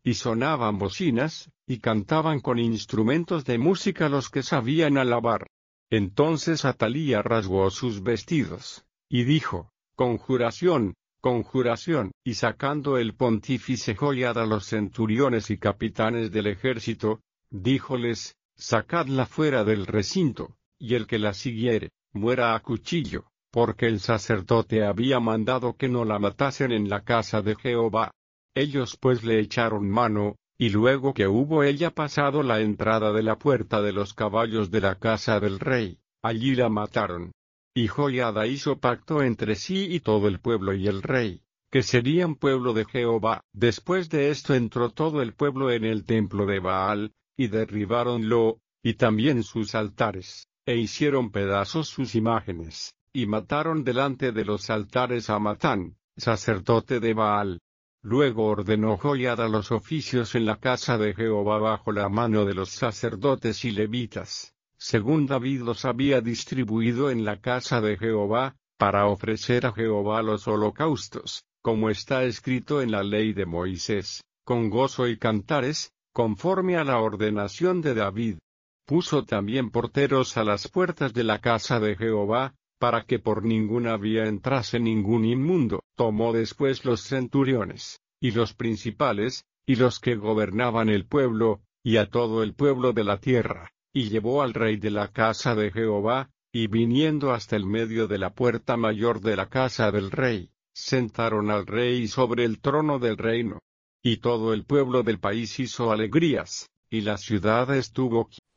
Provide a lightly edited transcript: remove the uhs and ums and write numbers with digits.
y sonaban bocinas, y cantaban con instrumentos de música los que sabían alabar. Entonces Atalía rasgó sus vestidos, y dijo: conjuración, conjuración, y sacando el pontífice Joiada a los centuriones y capitanes del ejército, díjoles: sacadla fuera del recinto, y el que la siguiere, muera a cuchillo, porque el sacerdote había mandado que no la matasen en la casa de Jehová. Ellos pues le echaron mano, y luego que hubo ella pasado la entrada de la puerta de los caballos de la casa del rey, allí la mataron. Y Joiada hizo pacto entre sí y todo el pueblo y el rey, que serían pueblo de Jehová. Después de esto entró todo el pueblo en el templo de Baal, y derribáronlo, y también sus altares, e hicieron pedazos sus imágenes, y mataron delante de los altares a Matán, sacerdote de Baal. Luego ordenó Joiada los oficios en la casa de Jehová bajo la mano de los sacerdotes y levitas, según David los había distribuido en la casa de Jehová, para ofrecer a Jehová los holocaustos, como está escrito en la ley de Moisés, con gozo y cantares, conforme a la ordenación de David. Puso también porteros a las puertas de la casa de Jehová, para que por ninguna vía entrase ningún inmundo. Tomó después los centuriones, y los principales, y los que gobernaban el pueblo, y a todo el pueblo de la tierra, y llevó al rey de la casa de Jehová, y viniendo hasta el medio de la puerta mayor de la casa del rey, sentaron al rey sobre el trono del reino. Y todo el pueblo del país hizo alegrías, y la ciudad estuvo